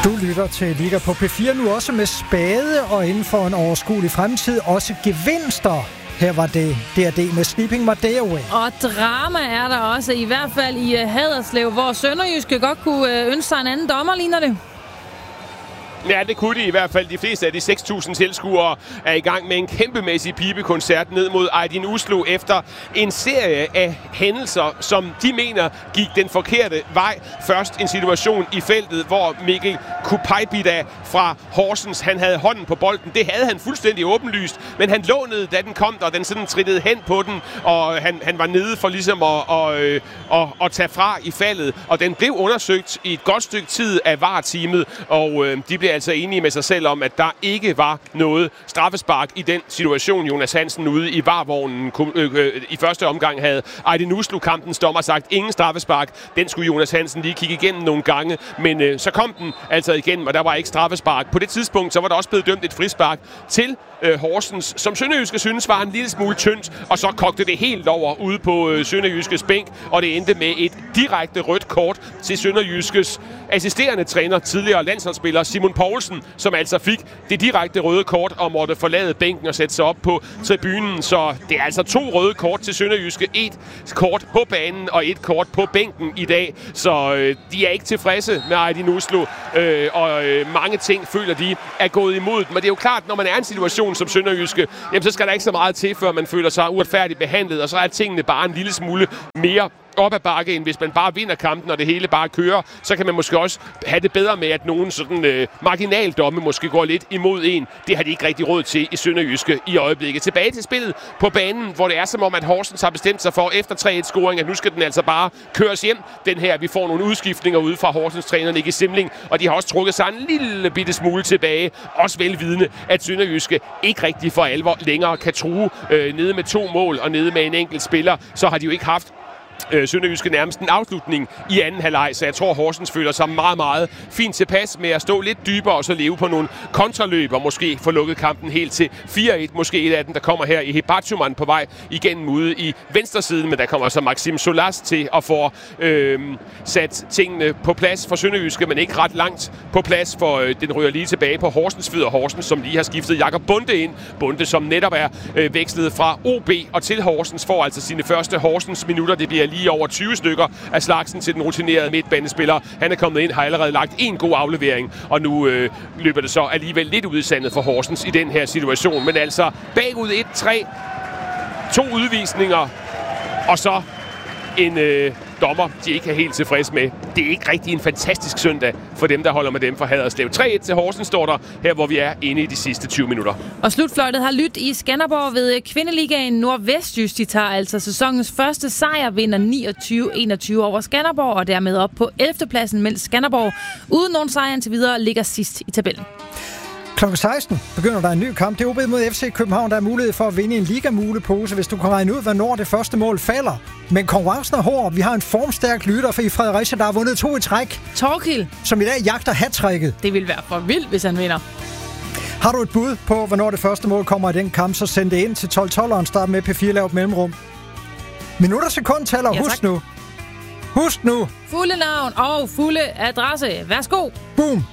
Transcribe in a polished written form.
Du lytter til Liga på P4 nu også med spade og inden for en overskuelig fremtid også gevinster. Her var det D&D med Sleeping My Day Away. Og drama er der også, i hvert fald i Haderslev, hvor Sønderjyske godt kunne ønske sig en anden dommer, ligner det. Ja, det kunne de i hvert fald. De fleste af de 6.000 tilskuere er i gang med en kæmpemæssig pibekoncert ned mod Aydin Uslu efter en serie af hændelser, som de mener gik den forkerte vej. Først en situation i feltet, hvor Mikkel Kupajbida fra Horsens, han havde hånden på bolden. Det havde han fuldstændig åbenlyst, men han lånede, da den kom, og den sådan trittede hen på den, og han var nede for ligesom at tage fra i faldet. Og den blev undersøgt i et godt stykke tid af VAR-teamet, og de blev altså enige med sig selv om, at der ikke var noget straffespark i den situation. Jonas Hansen ude i VAR-vognen i første omgang havde Aydin Uslu-kampens dommer sagt ingen straffespark. Den skulle Jonas Hansen lige kigge igennem nogle gange, men så kom den altså igennem, og der var ikke straffespark. På det tidspunkt så var der også blevet dømt et frispark til Horsens, som Sønderjyske synes var en lille smule tyndt, og så kogte det helt over ude på Sønderjyskes bænk, og det endte med et direkte rødt kort til Sønderjyskes assisterende træner, tidligere landsholdsspiller Simon Poulsen, som altså fik det direkte røde kort og måtte forlade bænken og sætte sig op på tribunen. Så det er altså 2 røde kort til Sønderjyske, 1 kort på banen og 1 kort på bænken i dag. Så de er ikke tilfredse med Aydin Uslu, og mange ting føler de er gået imod. Men det er jo klart, når man er i en situation som Sønderjyske, jamen, så skal der ikke så meget til, før man føler sig uretfærdigt behandlet, og så er tingene bare en lille smule mere op ad bakke, end hvis man bare vinder kampen, og det hele bare kører. Så kan man måske også have det bedre med, at nogen sådan marginaldomme måske går lidt imod en. Det har de ikke rigtig råd til i Sønderjyske i øjeblikket. Tilbage til spillet på banen, hvor det er som om, at Horsens har bestemt sig for efter 3-1-scoring, at nu skal den altså bare køres hjem. Den her, vi får nogle udskiftninger ude fra Horsens træner Nicky Simling, og de har også trukket sig en lille bitte smule tilbage. Også velvidende, at Sønderjyske ikke rigtig for alvor længere kan true nede med 2 mål og nede med en enkelt spiller. Så har de jo ikke haft Sønderjyske nærmest en afslutning i anden halvleg, så jeg tror, Horsens føler sig meget, meget fint tilpas med at stå lidt dybere og så leve på nogle kontraløb og måske få lukket kampen helt til 4-1. Måske et af dem, der kommer her i Hebachuman på vej igennem ude i venstresiden, men der kommer så Maxim Solas til at få sat tingene på plads for Sønderjyske, men ikke ret langt på plads, for den ryger lige tilbage på Horsens fødder. Horsens, som lige har skiftet Jakob Bunde ind. Bunde, som netop er vekslet fra OB og til Horsens, får altså sine første Horsens minutter. Det bliver lige over 20 stykker af slagsen til den rutinerede midtbanespiller. Han er kommet ind, har allerede lagt en god aflevering, og nu løber det så alligevel lidt ud i sandet for Horsens i den her situation. Men altså bagud 1-3, 2 udvisninger, og så en dommer, de ikke er helt tilfredse med. Det er ikke rigtig en fantastisk søndag for dem, der holder med dem for Haderslev. 3-1 til Horsens står der her, hvor vi er inde i de sidste 20 minutter. Og slutfløjtet har lyttet i Skanderborg ved Kvindeligaen. Nordvestjysk, de tager altså sæsonens første sejr, vinder 29-21 over Skanderborg, og dermed op på 11. pladsen, mens Skanderborg uden nogen sejr indtil videre ligger sidst i tabellen. Klokken 16 begynder der en ny kamp. Det er OB mod FC København. Der er mulighed for at vinde en ligamulepose, hvis du kan regne ud, hvornår det første mål falder. Men konkurrencen er hård. Vi har en formstærk lytter fra Fredericia, der har vundet 2 i træk. Torkild, som i dag jagter hat-tricket. Det vil være for vildt, hvis han vinder. Har du et bud på, hvornår det første mål kommer i den kamp, så send det ind til 1212'eren. Start med P4 lavt mellemrum. Minutter sekund tæller. Husk nu. Fulde navn og fulde adresse. Værsgo. Boom.